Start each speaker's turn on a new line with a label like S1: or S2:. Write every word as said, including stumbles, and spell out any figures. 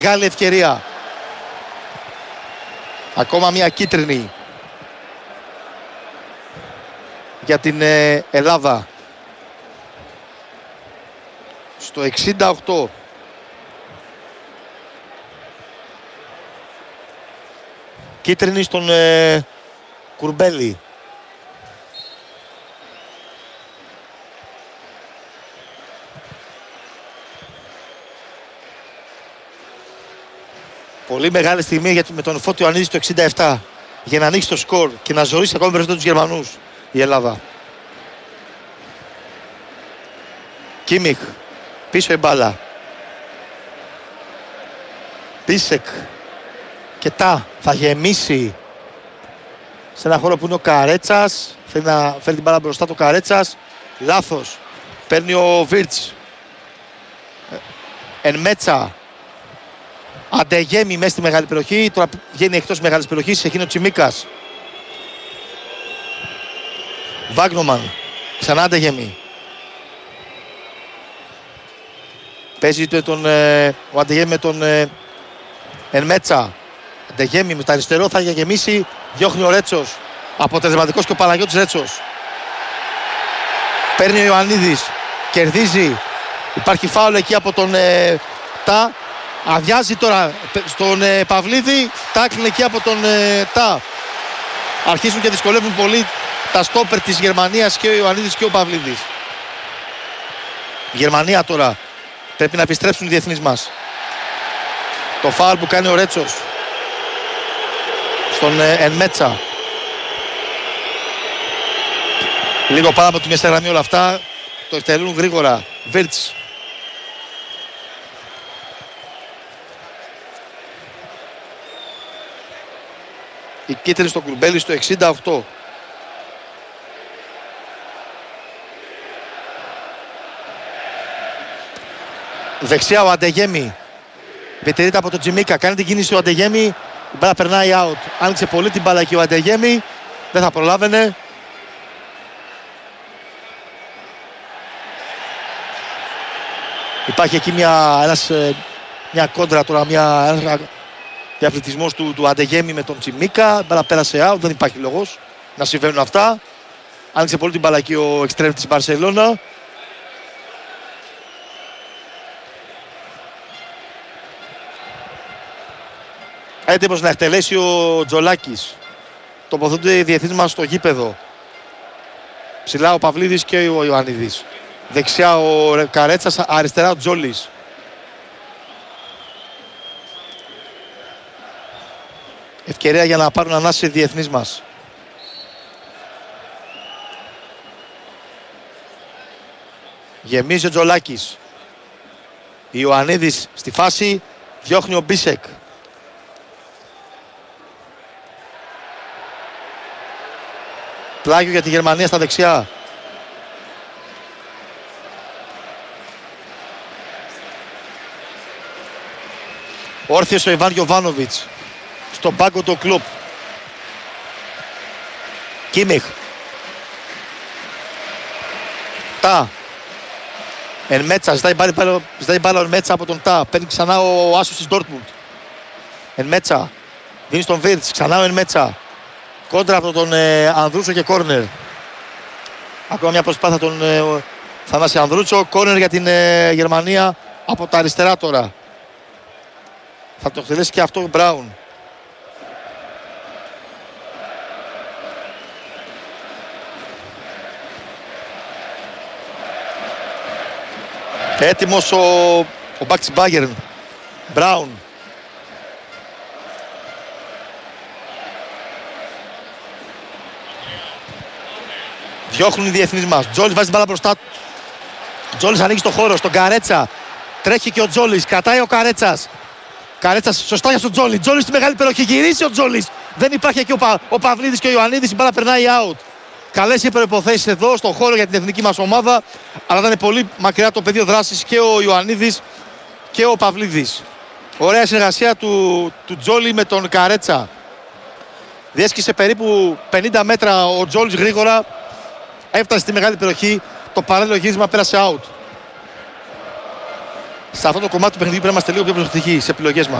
S1: Μεγάλη ευκαιρία. Ακόμα μια κίτρινη για την ε, Ελλάδα. Στο εξήντα οκτώ. Κίτρινη στον ε, Κουρμπέλη. Πολύ μεγάλη στιγμή για, με τον Φώτη Ιωαννίδη στο εξήντα επτά για να ανοίξει το σκορ και να ζωήσει ακόμη περισσότερο τους Γερμανούς η Ελλάδα. Κίμιχ, πίσω η μπάλα. Πίσεκ και τα θα γεμίσει σε ένα χώρο που είναι ο Καρέτσας. Θέλει να φέρει την μπάλα μπροστά το Καρέτσας. Λάθος. Παίρνει ο Βίρτς. Εν Μέτσα. Αντεγέμι μέσα στη μεγάλη περιοχή. Τώρα βγαίνει εκτός μεγάλης περιοχής. Εκείνο ο Τσιμίκας. Βάγνομαν. Ξανά Αντεγέμι. Παίζει τον, ε, ο Αντεγέμι με τον ε, Εν Μέτσα. Αντεγέμι με το αριστερό θα γεμίσει. Διώχνει ο Ρέτσος. Αποτελεσματικός και ο Παναγιώτης Ρέτσος. Παίρνει ο Ιωαννίδης. Κερδίζει. Υπάρχει φάουλ εκεί από τον ε, Τα. Αδειάζει τώρα στον ε, Παυλίδη. Τάκλιν εκεί από τον ε, Τα. Αρχίζουν και δυσκολεύουν πολύ τα στόπερ της Γερμανίας και ο Ιωαννίδης και ο Παυλίδης. Η Γερμανία τώρα πρέπει να επιστρέψουν οι διεθνείς μας. Το φάουλ που κάνει ο Ρέτσος στον ε, Εν Μέτσα. Λίγο πάνω από τη μεσαία γραμμή όλα αυτά. Το εκτελούν γρήγορα. Βίρτς. Η κίτρινη στο Κουρμπέλι στο εξήντα οκτώ. Δεξιά ο Αντεγέμι. Επιτηρείται από τον Τζιμίκα. Κάνει την κίνηση ο Αντεγέμι. Η μπάλα περνάει out. Άνοιξε πολύ την μπάλα και ο Αντεγέμι. Δεν θα προλάβαινε. Υπάρχει εκεί μια, ένας, μια κόντρα τώρα, μια, ένας διαφλητισμός του, του Αντεγέμι με τον Τσιμίκα. Η μπάλα πέρασε out. Δεν υπάρχει λόγος να συμβαίνουν αυτά. Άνοιξε πολύ την μπάλα και ο εξτρέμ της Μπαρσελόνα. Έτοιμος να εκτελέσει ο Τζολάκης. Τοποθετούνται οι διεθνείς μας στο γήπεδο. Ψηλά ο Παυλίδης και ο Ιωαννίδης. Δεξιά ο Καρέτσας, αριστερά ο Τζόλης. Ευκαιρία για να πάρουν ανάση οι διεθνείς μας. Γεμίζει ο Τζολάκης. Ιωαννίδης στη φάση, διώχνει ο Μπίσεκ. Πλάγιο για τη Γερμανία στα δεξιά. Όρθιος ο Ιβάν Γιοβάνοβιτς. Στον πάγκο του Κλοπ. Κίμιχ. Τα. Εν Μέτσα. Ζητάει μπάλα ο Εν Μέτσα από τον Τα. Παίρνει ξανά ο άσος της Ντόρτμουντ. Εν Μέτσα. Δίνει στον Βίρτς. Ξανά ο Εν Μέτσα. Κόντρα από τον ε, Ανδρούτσο και κόρνερ. Ακόμα μια προσπάθεια τον ε, Θανάση Ανδρούτσο. Κόρνερ για την ε, Γερμανία από τα αριστερά τώρα. Θα το εκτελέσει και αυτό ο Μπράουν. Έτοιμος ο, ο μπακ της Μπάγερν. Μπράουν. Διώχνουν οι διεθνείς μας. Τζόλις βάζει την μπάλα μπροστά. Τζόλις ανοίγει στο χώρο, στον Καρέτσα. Τρέχει και ο Τζόλις. Κρατάει ο Καρέτσας. Καρέτσας σωστά για τον Τζόλι. Τζόλις στη μεγάλη περιοχή. Γυρίσει ο Τζόλις. Δεν υπάρχει εκεί ο, Πα... ο Παυλίδης και ο Ιωαννίδης. Η μπάλα περνάει out. Καλές οι προϋποθέσεις εδώ στον χώρο για την εθνική μας ομάδα. Αλλά ήταν πολύ μακριά το πεδίο δράσης και ο Ιωαννίδης και ο Παυλίδης. Ωραία συνεργασία του, του Τζόλι με τον Καρέτσα. Διέσκησε περίπου πενήντα μέτρα ο Τζόλις γρήγορα. Έφτασε στη μεγάλη περιοχή. Το παράλληλο γύρισμα πέρασε out. σε αυτό το κομμάτι του παιχνιδιού πρέπει να είμαστε λίγο πιο προσεκτικοί στις επιλογές μας.